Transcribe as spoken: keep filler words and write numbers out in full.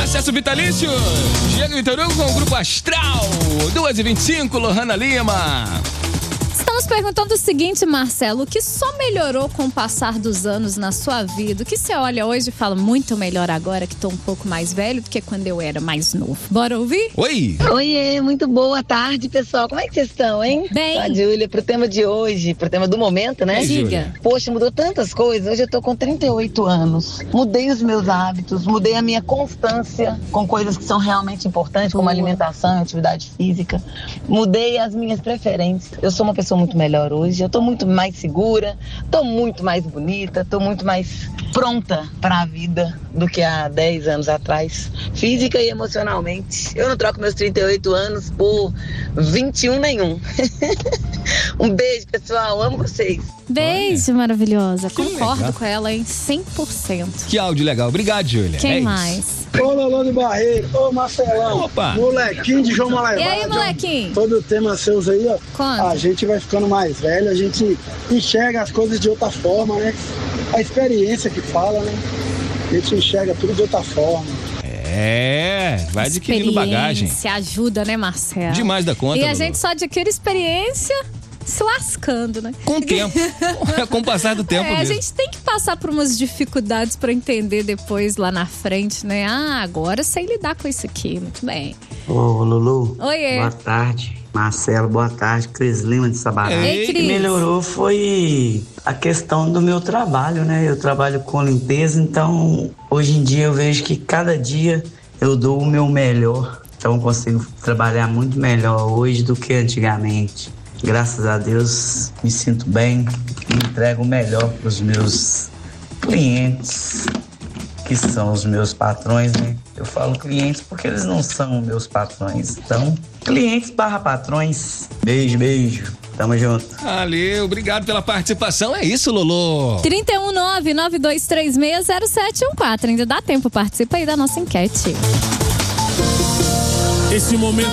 Acesso vitalício. Diego Vitor Hugo com o Grupo Astral. duas e vinte e cinco, Lohana Lima. Estamos perguntando o seguinte, Marcelo, o que só melhorou com o passar dos anos na sua vida? O que você olha hoje e fala muito melhor agora que tô um pouco mais velho do que quando eu era mais novo? Bora ouvir? Oi! Oiê, muito boa tarde, pessoal. Como é que vocês estão, hein? Bem. A Júlia, pro tema de hoje, pro tema do momento, né? Diga. Poxa, mudou tantas coisas. Hoje eu tô com trinta e oito anos. Mudei os meus hábitos, mudei a minha constância com coisas que são realmente importantes, como Boa. alimentação e atividade física. Mudei as minhas preferências. Eu sou uma pessoa muito melhor hoje. Eu tô muito mais segura, tô muito mais bonita, tô muito mais pronta para a vida do que há dez anos atrás, física e emocionalmente. Eu não troco meus trinta e oito anos por vinte e um nenhum. Um beijo, pessoal. Amo vocês. Beijo, Olha. Maravilhosa. Que Concordo legal. com ela em cem por cento. Que áudio legal. Obrigado, Júlia. Quem é mais? Ô, Lolô de Barreiro, ô, Marcelão, Opa. molequinho de João Malevade. E aí, molequinho? Todo o tema seus aí, ó. Conta. A gente vai ficando mais velho, a gente enxerga as coisas de outra forma, né? A experiência que fala, né? A gente enxerga tudo de outra forma. É, vai adquirindo bagagem. Se ajuda, né, Marcelo? Demais da conta, E a Lulu. gente só adquire experiência se lascando, né? Com o tempo. Com o passar do tempo É, a mesmo. gente tem que passar por umas dificuldades pra entender depois lá na frente, né? Ah, agora eu sei lidar com isso aqui. Muito bem. Ô, Lulu. Oiê. Boa tarde. Marcelo, boa tarde. Cris Lima de Sabará. Ei, O que Cris. melhorou foi a questão do meu trabalho, né? Eu trabalho com limpeza, então hoje em dia eu vejo que cada dia eu dou o meu melhor. Então eu consigo trabalhar muito melhor hoje do que antigamente. Graças a Deus, me sinto bem e entrego o melhor para os meus clientes, que são os meus patrões, né? Eu falo clientes porque eles não são meus patrões. Então, clientes barra patrões. Beijo, beijo. Tamo junto. Valeu, obrigado pela participação. É isso, Lolo. três um nove, nove dois três seis, zero sete um quatro. Ainda dá tempo, participa aí da nossa enquete. Esse momento